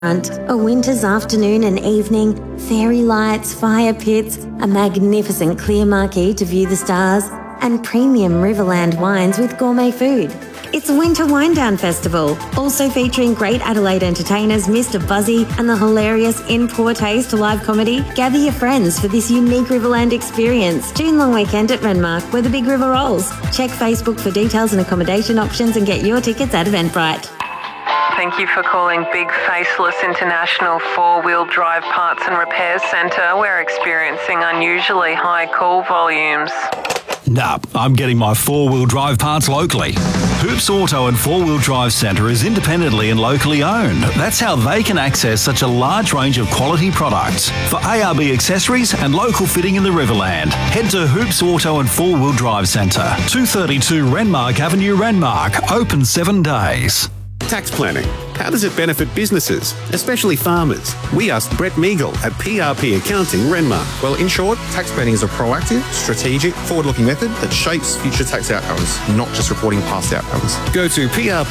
A winter's afternoon and evening, fairy lights, fire pits, a magnificent clear marquee to view the stars, and premium Riverland wines with gourmet food. It's Winter Wine Down Festival, also featuring great Adelaide entertainers Mr. Buzzy and the hilarious In Poor Taste live comedy. Gather your friends for this unique Riverland experience. June long weekend at Renmark, where the big river rolls. Check Facebook for details and accommodation options and get your tickets at Eventbrite. Thank you for calling Big Faceless International 4-Wheel Drive Parts and Repair Centre. We're experiencing unusually high call volumes. Nah, I'm getting my 4-wheel drive parts locally. Hoops Auto and 4-Wheel Drive Centre is independently and locally owned. That's how they can access such a large range of quality products. For ARB accessories and local fitting in the Riverland, head to Hoops Auto and 4-Wheel Drive Centre, 232 Renmark Avenue, Renmark, open 7 days. Tax planning. How does it benefit businesses, especially farmers? We asked Brett Meagle at PRP Accounting, Renmark. Well, in short, tax planning is a proactive, strategic, forward-looking method that shapes future tax outcomes, not just reporting past outcomes. Go to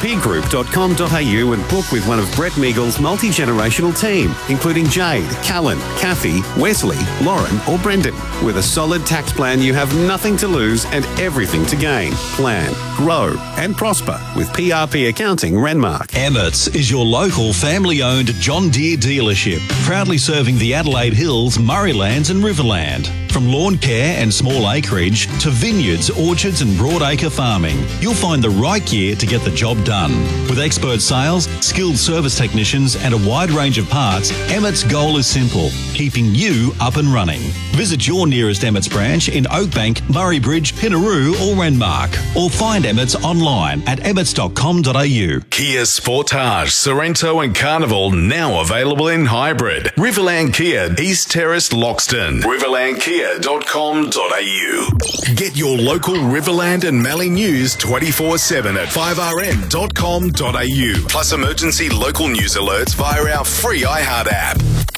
prpgroup.com.au and book with one of Brett Meagle's multi-generational team, including Jade, Callan, Kathy, Wesley, Lauren or Brendan. With a solid tax plan, you have nothing to lose and everything to gain. Plan, grow and prosper with PRP Accounting, Renmark. Emmett's is your local family-owned John Deere dealership, proudly serving the Adelaide Hills, Murraylands and Riverland. From lawn care and small acreage to vineyards, orchards and broadacre farming, you'll find the right gear to get the job done. With expert sales, skilled service technicians and a wide range of parts, Emmett's goal is simple: keeping you up and running. Visit your nearest Emmett's branch in Oakbank, Murray Bridge, Pinaroo or Renmark, or find Emmett's online at emmets.com.au. Kia Sportage, Sorrento and Carnival now available in hybrid. Riverland Kia, East Terrace, Loxton. riverlandkia.com.au. Get your local Riverland and Mallee news 24/7 at 5rn.com.au. Plus emergency local news alerts via our free iHeart app.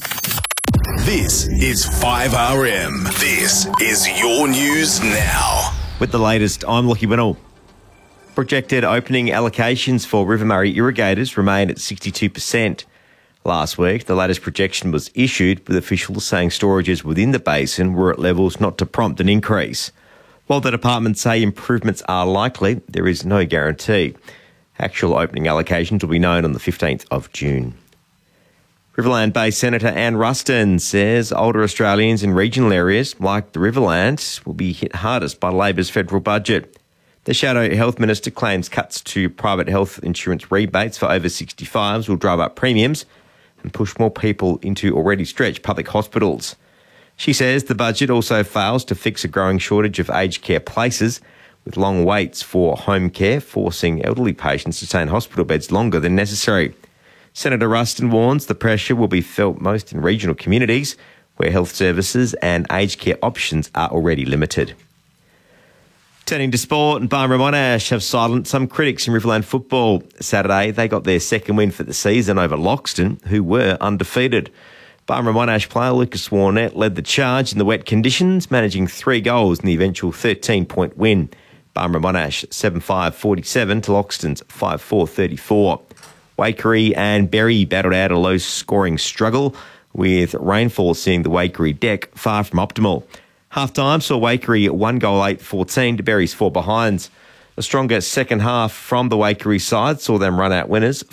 This is 5RM. This is your news now. With the latest, I'm Lachie Winnell. Projected opening allocations for River Murray irrigators remain at 62%. Last week, the latest projection was issued, with officials saying storages within the basin were at levels not to prompt an increase. While the department say improvements are likely, there is no guarantee. Actual opening allocations will be known on the 15th of June. Riverland-based Senator Anne Ruston says older Australians in regional areas like the Riverland will be hit hardest by Labor's federal budget. The Shadow Health Minister claims cuts to private health insurance rebates for over 65s will drive up premiums and push more people into already stretched public hospitals. She says the budget also fails to fix a growing shortage of aged care places, with long waits for home care forcing elderly patients to stay in hospital beds longer than necessary. Senator Ruston warns the pressure will be felt most in regional communities where health services and aged care options are already limited. Turning to sport, and Barmera Monash have silenced some critics in Riverland football. Saturday, they got their second win for the season over Loxton, who were undefeated. Barmera Monash player Lucas Warnett led the charge in the wet conditions, managing 3 goals in the eventual 13-point win. Barmera Monash 7-5-47 to Loxton's 5-4-34. Waikerie and Berry battled out a low-scoring struggle, with rainfall seeing the Waikerie deck far from optimal. Half-time saw Waikerie 1 goal 8-14 to Berry's 4 behinds. A stronger second half from the Waikerie side saw them run out winners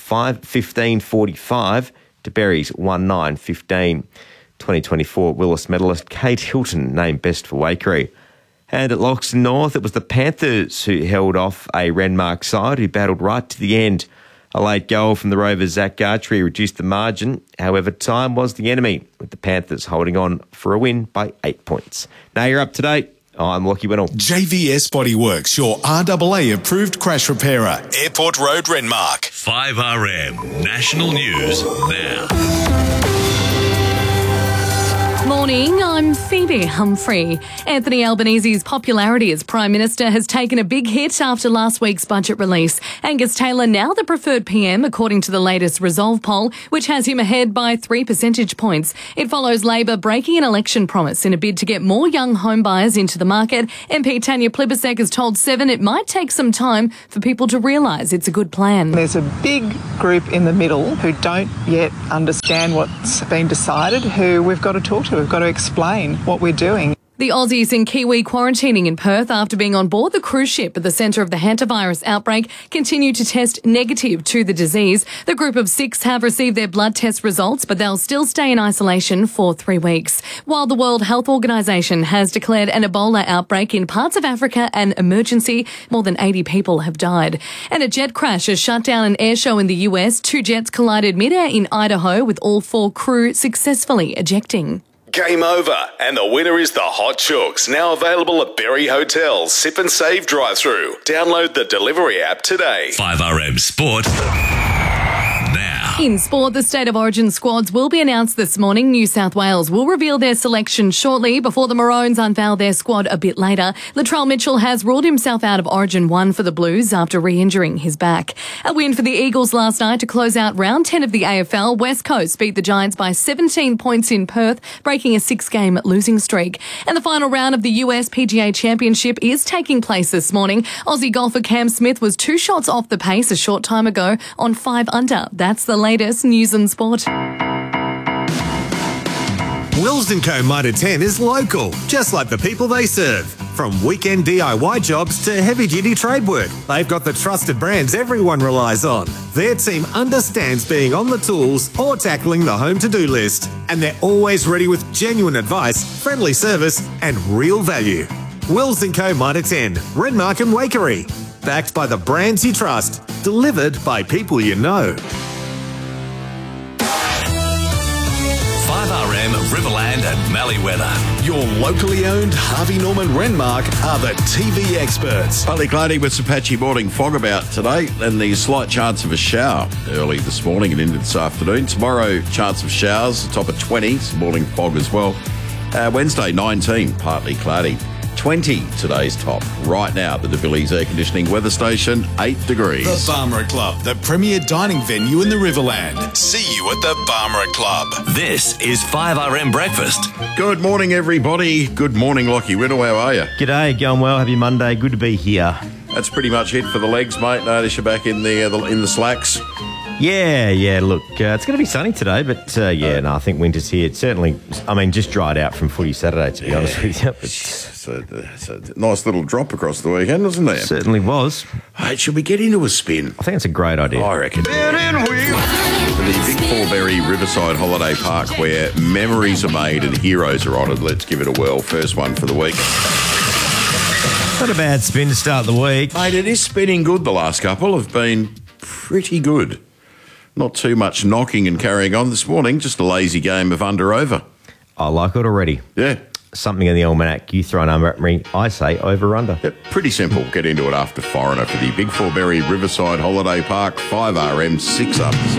5-15-45 to Berry's 1-9-15. 2024 Willis medalist Kate Hilton named best for Waikerie. And at Loxton North, it was the Panthers who held off a Renmark side who battled right to the end. A late goal from the Rovers' Zach Gartree reduced the margin. However, time was the enemy, with the Panthers holding on for a win by 8 points. Now you're up to date. I'm Lachie Winnell. JVS Bodyworks, your RAA approved crash repairer. Airport Road, Renmark. 5RM National News now. morning, I'm Phoebe Humphrey. Anthony Albanese's popularity as Prime Minister has taken a big hit after last week's budget release. Angus Taylor now the preferred PM, according to the latest Resolve poll, which has him ahead by 3 percentage points. It follows Labor breaking an election promise in a bid to get more young home buyers into the market. MP Tanya Plibersek has told Seven it might take some time for people to realise it's a good plan. There's a big group in the middle who don't yet understand what's been decided, who we've got to talk to. We've got to explain what we're doing. The Aussies and Kiwi quarantining in Perth after being on board the cruise ship at the centre of the hantavirus outbreak continue to test negative to the disease. The group of 6 have received their blood test results, but they'll still stay in isolation for 3 weeks. While the World Health Organization has declared an Ebola outbreak in parts of Africa an emergency, more than 80 people have died. And a jet crash has shut down an air show in the US. 2 jets collided mid-air in Idaho, with all 4 crew successfully ejecting. Game over, and the winner is the Hot Chooks, now available at Berry Hotel's Sip and Save drive-thru. Download the delivery app today. 5RM Sport. Now. In sport, the State of Origin squads will be announced this morning. New South Wales will reveal their selection shortly before the Maroons unveil their squad a bit later. Latrell Mitchell has ruled himself out of Origin 1 for the Blues after re-injuring his back. A win for the Eagles last night to close out round 10 of the AFL. West Coast beat the Giants by 17 points in Perth, breaking a 6-game losing streak. And the final round of the US PGA Championship is taking place this morning. Aussie golfer Cam Smith was 2 shots off the pace a short time ago on 5 under. That's the latest news and sport. Wills & Co Mitre 10 is local, just like the people they serve. From weekend DIY jobs to heavy-duty trade work, they've got the trusted brands everyone relies on. Their team understands being on the tools or tackling the home to-do list, and they're always ready with genuine advice, friendly service and real value. Wills & Co Mitre 10, Renmark and Wakery. Backed by the brands you trust, delivered by people you know. 5RM Riverland and Malleeweather. Your locally owned Harvey Norman Renmark are the TV experts. Partly cloudy with some patchy morning fog about today, and the slight chance of a shower early this morning and into this afternoon. Tomorrow, chance of showers, top of 20, some morning fog as well. Wednesday, 19, partly cloudy. 20 today's top. Right now, the DeVillies Air Conditioning weather station, 8 degrees. The Barmera Club, the premier dining venue in the Riverland. See you at the Barmera Club. This is 5RM Breakfast. Good morning, everybody. Good morning, Lockie Riddle. How are you? G'day, going well. Happy Monday. Good to be here. That's pretty much it for the legs, mate. Notice you're back in the slacks. Yeah. Look, it's going to be sunny today, but I think winter's here. It's certainly, just dried out from footy Saturday, to be honest with you. It's a nice little drop across the weekend, wasn't there? Certainly was. Hey, should we get into a spin? I think it's a great idea. I reckon. The Big Forberry Riverside Holiday Park, where memories are made and heroes are honoured. Let's give it a whirl. First one for the week. Not a bad spin to start the week. Mate, it is spinning good. The last couple have been pretty good. Not too much knocking and carrying on this morning, just a lazy game of under-over. I like it already. Yeah. Something in the almanac. You throw a number at me, I say over-under. Yep, pretty simple. Get into it after Foreigner for the Big Forberry Riverside Holiday Park. 5RM, 6 up.